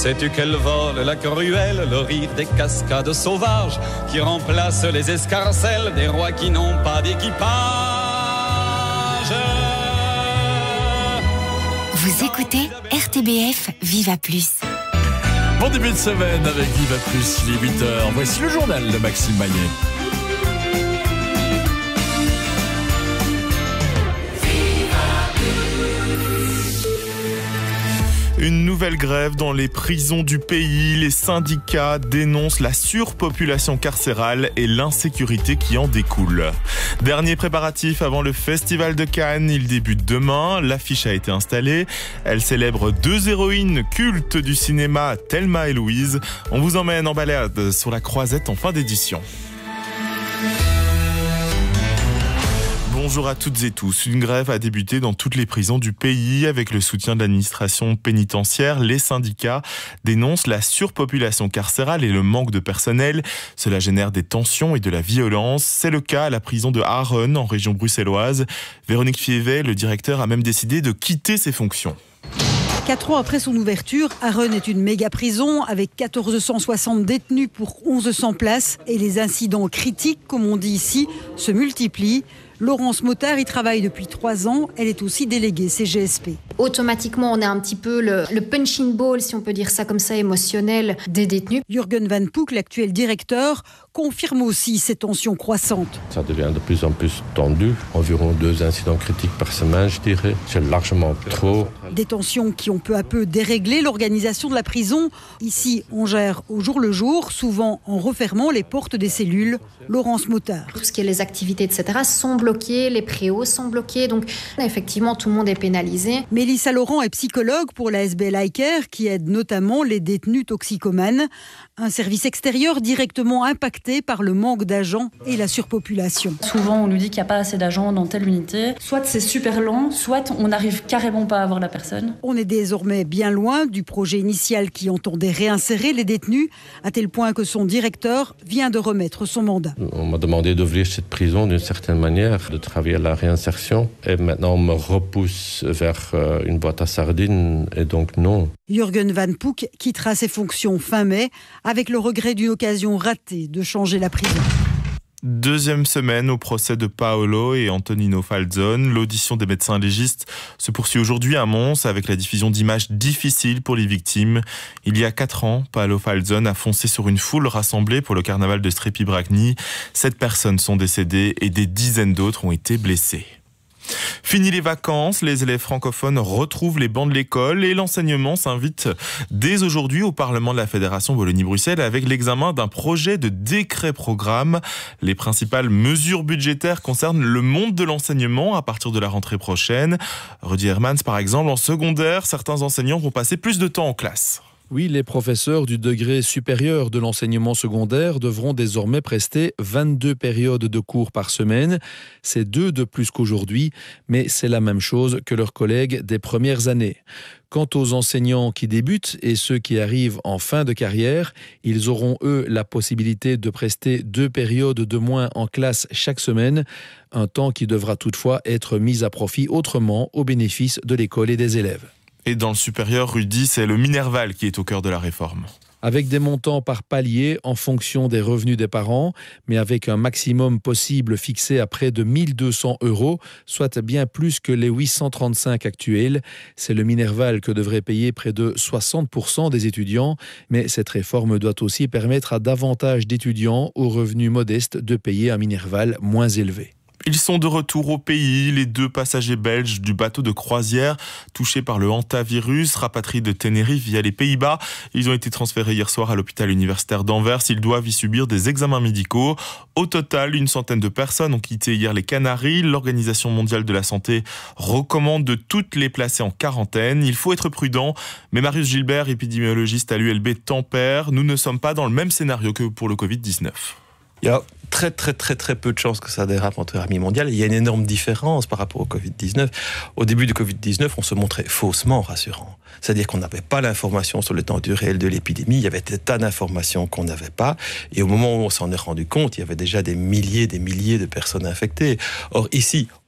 Sais-tu qu'elle vole la cruelle, le rire des cascades sauvages qui remplacent les escarcelles des rois qui n'ont pas d'équipage. Vous écoutez RTBF Viva Plus. Bon début de semaine avec Viva Plus, il est 8h. Voici le journal de Maxime Maillet. Une nouvelle grève dans les prisons du pays. Les syndicats dénoncent la surpopulation carcérale et l'insécurité qui en découle. Dernier préparatif avant le Festival de Cannes. Il débute demain. L'affiche a été installée. Elle célèbre deux héroïnes cultes du cinéma, Thelma et Louise. On vous emmène en balade sur la Croisette en fin d'édition. Bonjour à toutes et tous. Une grève a débuté dans toutes les prisons du pays avec le soutien de l'administration pénitentiaire. Les syndicats dénoncent la surpopulation carcérale et le manque de personnel. Cela génère des tensions et de la violence. C'est le cas à la prison de Harren en région bruxelloise. Véronique Fievet, le directeur, a même décidé de quitter ses fonctions. 4 ans après son ouverture, Harren est une méga prison avec 1460 détenus pour 1100 places et les incidents critiques, comme on dit ici, se multiplient. Laurence Motard y travaille depuis 3 ans. Elle est aussi déléguée CGSP. Automatiquement, on a un petit peu le punching ball, si on peut dire ça comme ça, émotionnel des détenus. Jürgen Van Poek, l'actuel directeur, confirme aussi ces tensions croissantes. Ça devient de plus en plus tendu. Environ 2 incidents critiques par semaine, je dirais. C'est largement trop. Des tensions qui ont peu à peu déréglé l'organisation de la prison. Ici, on gère au jour le jour, souvent en refermant les portes des cellules. Laurence Motard. Tout ce qui est les activités, etc., sont bloquées, les préaux sont bloqués. Donc, effectivement, tout le monde est pénalisé. Mélissa Laurent est psychologue pour la SBL iCare qui aide notamment les détenus toxicomanes. Un service extérieur directement impacté par le manque d'agents et la surpopulation. Souvent, on nous dit qu'il n'y a pas assez d'agents dans telle unité. Soit c'est super lent, soit on n'arrive carrément pas à voir la personne. On est désormais bien loin du projet initial qui entendait réinsérer les détenus, à tel point que son directeur vient de remettre son mandat. On m'a demandé d'ouvrir cette prison d'une certaine manière, de travailler à la réinsertion. Et maintenant, on me repousse vers une boîte à sardines, et donc non. Jürgen Van Poek quittera ses fonctions fin mai, avec le regret d'une occasion ratée de changer la prison. Deuxième semaine au procès de Paolo et Antonino Falzone. L'audition des médecins légistes se poursuit aujourd'hui à Mons avec la diffusion d'images difficiles pour les victimes. Il y a 4 ans, Paolo Falzone a foncé sur une foule rassemblée pour le carnaval de Strépy-Bragny. 7 personnes sont décédées et des dizaines d'autres ont été blessées. Fini les vacances, les élèves francophones retrouvent les bancs de l'école et l'enseignement s'invite dès aujourd'hui au Parlement de la Fédération Wallonie-Bruxelles avec l'examen d'un projet de décret-programme. Les principales mesures budgétaires concernent le monde de l'enseignement à partir de la rentrée prochaine. Rudy Hermans, par exemple, en secondaire, certains enseignants vont passer plus de temps en classe. Oui, les professeurs du degré supérieur de l'enseignement secondaire devront désormais prester 22 périodes de cours par semaine. C'est 2 de plus qu'aujourd'hui, mais c'est la même chose que leurs collègues des premières années. Quant aux enseignants qui débutent et ceux qui arrivent en fin de carrière, ils auront, eux, la possibilité de prester 2 périodes de moins en classe chaque semaine, un temps qui devra toutefois être mis à profit autrement au bénéfice de l'école et des élèves. Et dans le supérieur, Rudy, c'est le Minerval qui est au cœur de la réforme. Avec des montants par palier en fonction des revenus des parents, mais avec un maximum possible fixé à près de 1 200 €, soit bien plus que les 835 actuels. C'est le Minerval que devrait payer près de 60% des étudiants, mais cette réforme doit aussi permettre à davantage d'étudiants aux revenus modestes de payer un Minerval moins élevé. Ils sont de retour au pays. Les 2 passagers belges du bateau de croisière touchés par le hantavirus, rapatriés de Tenerife via les Pays-Bas. Ils ont été transférés hier soir à l'hôpital universitaire d'Anvers. Ils doivent y subir des examens médicaux. Au total, une centaine de personnes ont quitté hier les Canaries. L'Organisation mondiale de la santé recommande de toutes les placer en quarantaine. Il faut être prudent. Mais Marius Gilbert, épidémiologiste à l'ULB Tampere, nous ne sommes pas dans le même scénario que pour le Covid-19. Il y a très peu de chances que ça dérape en termes mondial. Il y a une énorme différence par rapport au Covid-19. Au début du Covid-19, on se montrait faussement rassurant. C'est-à-dire qu'on n'avait pas l'information sur l'étendue réelle de l'épidémie. Il y avait des tas d'informations qu'on n'avait pas. Et au moment où on s'en est rendu compte, il y avait déjà des milliers de personnes infectées. Or, ici,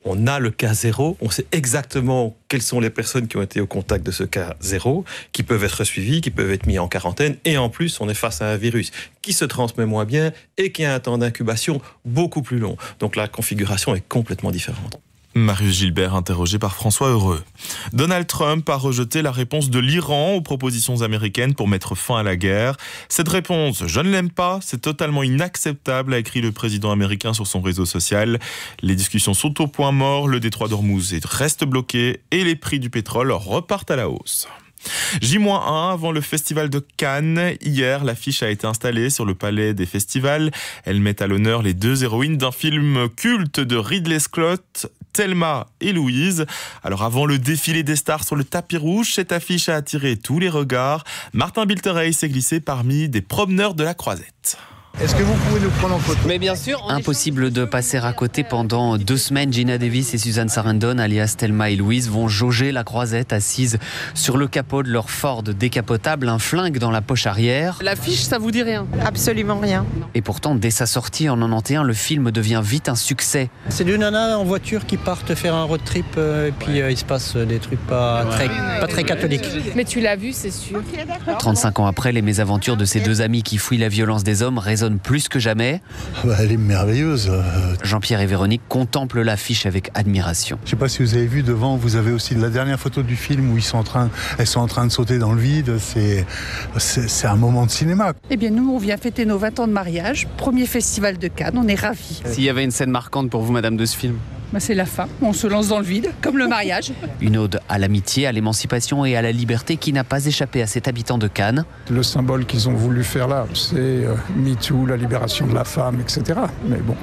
On a le cas 0, on sait exactement quelles sont les personnes qui ont été au contact de ce cas 0, qui peuvent être suivies, qui peuvent être mis en quarantaine, et en plus, on est face à un virus qui se transmet moins bien et qui a un temps d'incubation beaucoup plus long. Donc la configuration est complètement différente. Marius Gilbert, interrogé par François Heureux. Donald Trump a rejeté la réponse de l'Iran aux propositions américaines pour mettre fin à la guerre. Cette réponse, je ne l'aime pas, c'est totalement inacceptable, a écrit le président américain sur son réseau social. Les discussions sont au point mort, le détroit d'Ormuz reste bloqué et les prix du pétrole repartent à la hausse. J-1 avant le festival de Cannes. Hier, l'affiche a été installée sur le palais des festivals. Elle met à l'honneur les 2 héroïnes d'un film culte de Ridley Scott, Thelma et Louise. Alors avant le défilé des stars sur le tapis rouge, cette affiche a attiré tous les regards. Martin Bilterey s'est glissé parmi des promeneurs de la Croisette. Est-ce que vous pouvez nous prendre en photo ? Mais bien sûr. Impossible de passer à côté pendant 2 semaines. Gina Davis et Suzanne Sarandon, alias Thelma et Louise, vont jauger la Croisette assises sur le capot de leur Ford décapotable, un flingue dans la poche arrière. L'affiche, ça vous dit rien ? Absolument rien. Et pourtant, dès sa sortie en 91, le film devient vite un succès. C'est deux nanas en voiture qui partent faire un road trip et puis il se passe des trucs pas très catholiques. Mais tu l'as vu, c'est sûr. 35 ans après, les mésaventures de ces 2 amis qui fuient la violence des hommes résonnent plus que jamais. Elle est merveilleuse. Jean-Pierre et Véronique contemplent l'affiche avec admiration. Je ne sais pas si vous avez vu devant, vous avez aussi la dernière photo du film où elles sont en train de sauter dans le vide. C'est un moment de cinéma. Eh bien, nous, on vient fêter nos 20 ans de mariage. Premier festival de Cannes, on est ravis. S'il y avait une scène marquante pour vous, madame, de ce film ? C'est la fin. On se lance dans le vide, comme le mariage. Une ode à l'amitié, à l'émancipation et à la liberté qui n'a pas échappé à cet habitant de Cannes. Le symbole qu'ils ont voulu faire là, c'est MeToo, la libération de la femme, etc. Mais bon.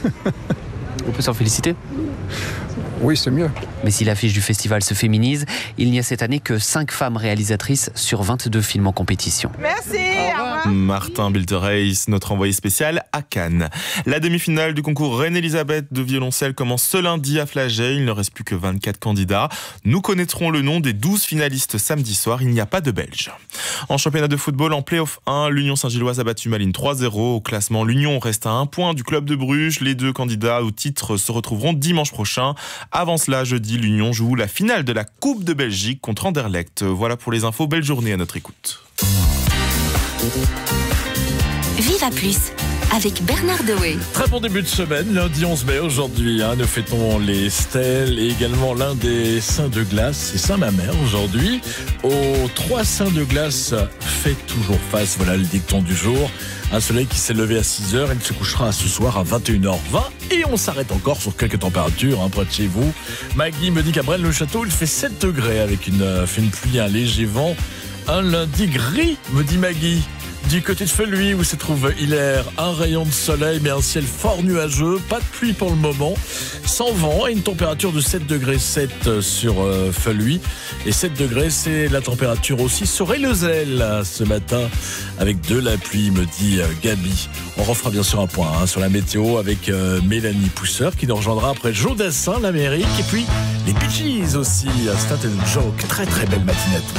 On peut s'en féliciter ? Oui, c'est mieux. Mais si l'affiche du festival se féminise, il n'y a cette année que 5 femmes réalisatrices sur 22 films en compétition. Merci. Martin Bilterey, notre envoyé spécial à Cannes. La demi-finale du concours Reine-Elisabeth de violoncelle commence ce lundi à Flagey. Il ne reste plus que 24 candidats. Nous connaîtrons le nom des 12 finalistes samedi soir. Il n'y a pas de Belges. En championnat de football, en play-off 1, l'Union Saint-Gilloise a battu Malines 3-0. Au classement, l'Union reste à 1 point du club de Bruges. Les 2 candidats au titre se retrouveront dimanche prochain. Avant cela, jeudi, l'Union joue la finale de la Coupe de Belgique contre Anderlecht. Voilà pour les infos. Belle journée à notre écoute. Viva Plus avec Bernard Dewey. Très bon début de semaine, lundi 11 mai aujourd'hui. Nous fêtons les stèles et également l'un des saints de glace, c'est Saint-Mamère aujourd'hui. Aux 3 saints de glace, faites toujours face, voilà le dicton du jour. Un soleil qui s'est levé à 6h, il se couchera ce soir à 21h20 et on s'arrête encore sur quelques températures près de chez vous. Maggie me dit qu'à Braine-le-Château, il fait 7 degrés avec une pluie, un léger vent. Un lundi gris, me dit Maggie. Du côté de Feluy où se trouve Hilaire, un rayon de soleil mais un ciel fort nuageux, pas de pluie pour le moment, sans vent et une température de 7,7 degrés sur Feluy. Et 7 degrés, c'est la température aussi sur Eleuzel ce matin avec de la pluie, me dit Gabi. On refera bien sûr un point sur la météo avec Mélanie Pousseur qui nous rejoindra après Joe Dassin, l'Amérique, et puis les Bee Gees aussi. Stunt and Joke, très très belle matinée à tous.